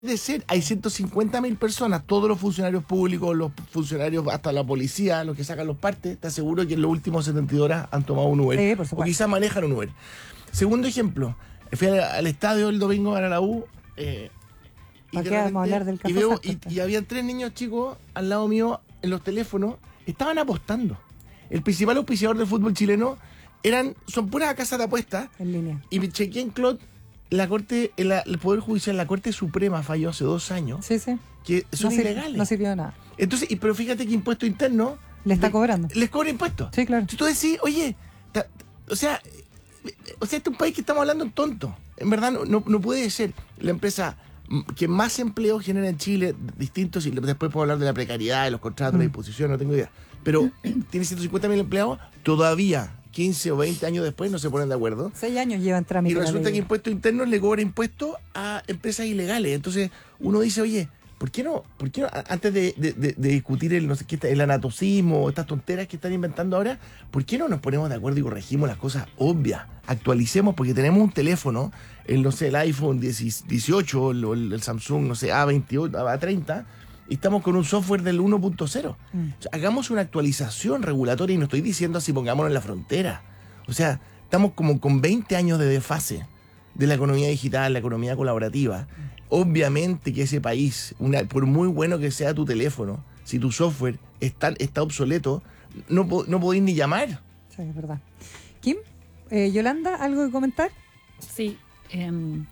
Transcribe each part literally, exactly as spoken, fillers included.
de ser, hay ciento cincuenta mil personas, todos los funcionarios públicos, los funcionarios, hasta la policía, los que sacan los partes, te aseguro que en los últimos setenta y dos horas han tomado un Uber. Sí, por supuesto. O quizás manejan un Uber. Segundo ejemplo, fui al, al estadio el domingo para la U. Eh, y, ¿Para de qué vamos a repente- hablar del y, caso veo, Sartor? y, y había tres niños chicos al lado mío en los teléfonos, estaban apostando. El principal auspiciador del fútbol chileno eran, son puras casas de apuestas. En línea. Y me chequeé en Clot, la corte, el, el Poder Judicial, la Corte Suprema falló hace dos años Sí, sí. que son no sir- ilegales. No sirvió de nada. Entonces, y, pero fíjate que impuesto interno Le está le- cobrando. les cobra impuestos. Sí, claro. Entonces tú decís, oye, ta- o sea, eh, o sea, este es un país que estamos hablando tonto. En verdad no, no, no puede ser la empresa mm, que más empleo genera en Chile, distintos, y después puedo hablar de la precariedad, de los contratos, Mm. la disposición, no tengo idea. Pero tiene ciento cincuenta mil empleados, todavía quince o veinte años después no se ponen de acuerdo. Seis años llevan trámite. Y la resulta ley. que impuestos internos le cobra impuestos a empresas ilegales. Entonces uno dice, oye, ¿por qué no? ¿Por qué no? A- Antes de, de- de- de discutir el, no sé qué, el anatocismo, estas tonteras que están inventando ahora, ¿por qué no nos ponemos de acuerdo y corregimos las cosas obvias? Actualicemos, porque tenemos un teléfono, el, no sé, el iPhone dieciocho, el, el- el Samsung, no sé, A veintiocho, A treinta, y estamos con un software del uno punto cero. Mm. O sea, hagamos una actualización regulatoria, y no estoy diciendo así, pongámonos en la frontera. O sea, estamos como con veinte años de desfase de la economía digital, la economía colaborativa. Obviamente que ese país, una, por muy bueno que sea tu teléfono, si tu software está, está obsoleto, no, po- no podéis ni llamar. Sí, es verdad. Kim, eh, Yolanda, ¿algo que comentar? Sí. em,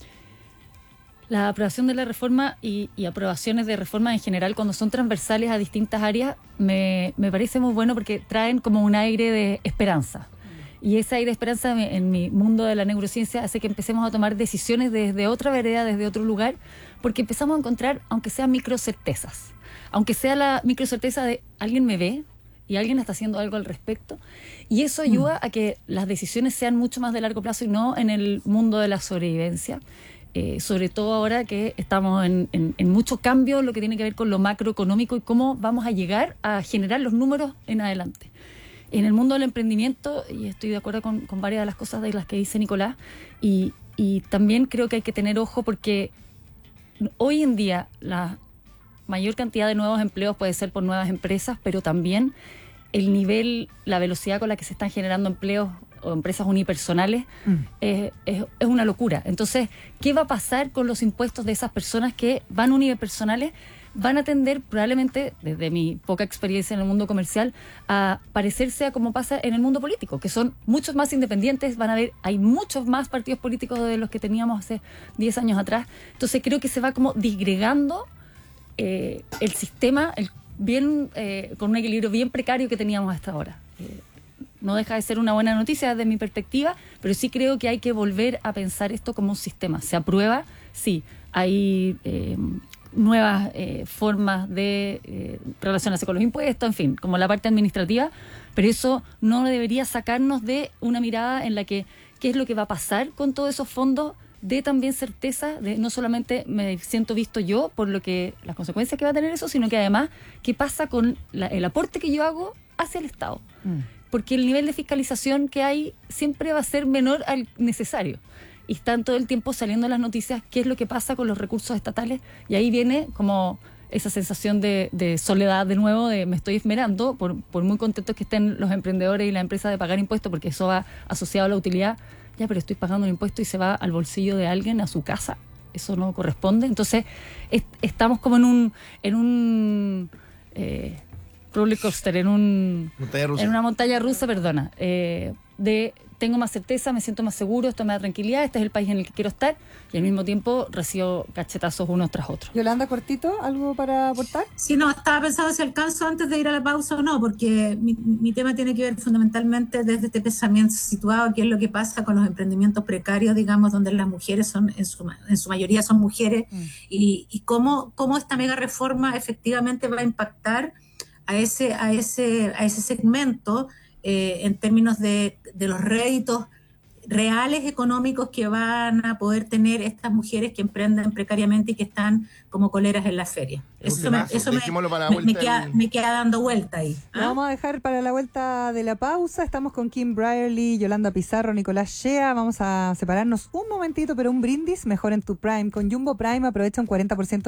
la aprobación de la reforma y, y aprobaciones de reforma en general, cuando son transversales a distintas áreas, me, me parece muy bueno porque traen como un aire de esperanza. Y ese aire de esperanza me- en mi mundo de la neurociencia hace que empecemos a tomar decisiones desde otra vereda, desde otro lugar, porque empezamos a encontrar, aunque sean microcertezas, aunque sea la microcerteza de alguien me ve y alguien está haciendo algo al respecto, y eso ayuda a que las decisiones sean mucho más de largo plazo y no en el mundo de la sobrevivencia. Eh, sobre todo ahora que estamos en, en, en mucho cambio, lo que tiene que ver con lo macroeconómico y cómo vamos a llegar a generar los números en adelante. En el mundo del emprendimiento, y estoy de acuerdo con, con varias de las cosas de las que dice Nicolás, y, y también creo que hay que tener ojo porque hoy en día la mayor cantidad de nuevos empleos puede ser por nuevas empresas, pero también el nivel, la velocidad con la que se están generando empleos o empresas unipersonales Mm. es, es, es una locura. Entonces, ¿qué va a pasar con los impuestos de esas personas que van unipersonales? Van a tender probablemente, desde mi poca experiencia en el mundo comercial, a parecerse a como pasa en el mundo político, que son muchos más independientes, van a ver, hay muchos más partidos políticos de los que teníamos hace diez años atrás. Entonces creo que se va como disgregando eh, el sistema el bien eh, con un equilibrio bien precario que teníamos hasta ahora. Eh, no deja de ser una buena noticia desde mi perspectiva, pero sí creo que hay que volver a pensar esto como un sistema. Se aprueba, sí, hay eh, nuevas eh, formas de eh, relacionarse con los impuestos, en fin, como la parte administrativa, pero eso no debería sacarnos de una mirada en la que qué es lo que va a pasar con todos esos fondos, de también certeza, de no solamente me siento visto yo por lo que las consecuencias que va a tener eso, sino que además qué pasa con la, el aporte que yo hago hacia el Estado. Mm. Porque el nivel de fiscalización que hay siempre va a ser menor al necesario. Y están todo el tiempo saliendo las noticias qué es lo que pasa con los recursos estatales, y ahí viene como esa sensación de, de soledad de nuevo, de me estoy esmerando, por, por muy contentos que estén los emprendedores y la empresa de pagar impuestos, porque eso va asociado a la utilidad. Ya, pero estoy pagando un impuesto y se va al bolsillo de alguien, a su casa. Eso no corresponde. Entonces, es, estamos como en un en un eh, roller coaster, en un Montaña rusa. en una montaña rusa, perdona, eh, de tengo más certeza, me siento más seguro, esto me da tranquilidad, este es el país en el que quiero estar, y al mismo tiempo recibo cachetazos unos tras otros. Yolanda, cortito, ¿algo para aportar? Sí, no, estaba pensando si alcanzo antes de ir a la pausa o no, porque mi, mi tema tiene que ver fundamentalmente desde este pensamiento situado, qué es lo que pasa con los emprendimientos precarios, digamos, donde las mujeres son, en su, en su mayoría son mujeres, Mm. y, y cómo, cómo esta mega reforma efectivamente va a impactar a ese, a ese, a ese segmento eh, en términos de, de los réditos reales económicos que van a poder tener estas mujeres que emprenden precariamente y que están como coleras en la feria. Es un Eso, me, temazo. eso me, Dejémoslo para la me- me vuelta queda, del- me queda dando vuelta ahí. Lo ¿Ah? vamos a dejar para la vuelta de la pausa. Estamos con Kim Brierly, Yolanda Pizarro, Nicolás Shea. Vamos a separarnos un momentito, pero un brindis mejor en tu Prime. Con Jumbo Prime aprovecha un cuarenta por ciento